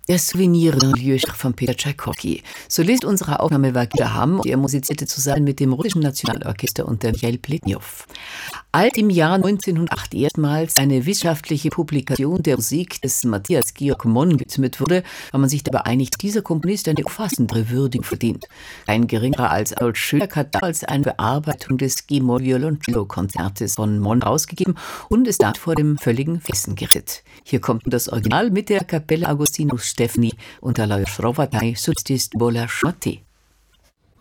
Der Souvenir d'un lieu von Peter Tschaikowski. Solist unserer Aufnahme war Guido Hamm und er musizierte zusammen mit dem Russischen Nationalorchester unter Michail Pletnjow. Als im Jahr 1908 erstmals eine wissenschaftliche Publikation der Musik des Matthias Georg Monn gewidmet wurde, war man sich dabei einig, dass dieser Komponist eine umfassendere Würdigung verdient. Kein geringerer als Arnold Schönberg hat damals eine Bearbeitung des G-Moll-Violoncello-Konzertes von Monn rausgegeben und es damit vor dem völligen Vergessen gerettet. Hier kommt das Original mit der Kapelle Agostinus Steffni unter la Srovatai Subsist Bola Schmatti.